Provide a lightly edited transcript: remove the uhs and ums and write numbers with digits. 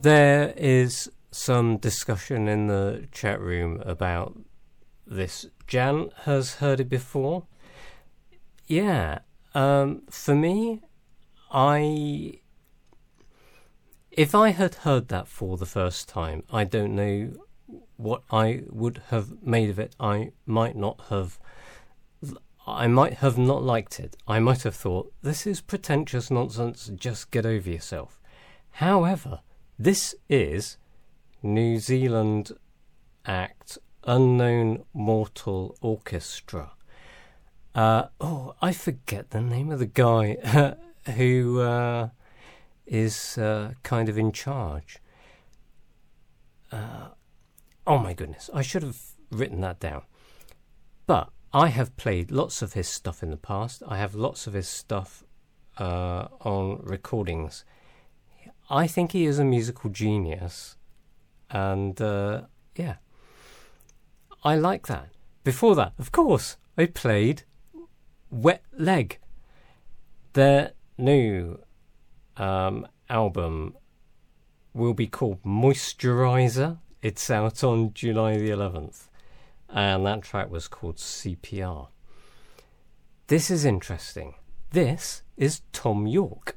there is some discussion in the chat room about this. Jan has heard it before. Yeah. For me, if I had heard that for the first time, I don't know what I would have made of it. I might have not liked it. I might have thought, this is pretentious nonsense, just get over yourself. However, this is New Zealand act Unknown Mortal Orchestra. I forget the name of the guy who is kind of in charge. Oh my goodness, I should have written that down. But I have played lots of his stuff in the past. I have lots of his stuff on recordings. I think he is a musical genius. And yeah, I like that. Before that, of course, I played Wet Leg. Their new album will be called Moisturizer. It's out on July the 11th. And that track was called CPR. This is interesting. This is Tom York.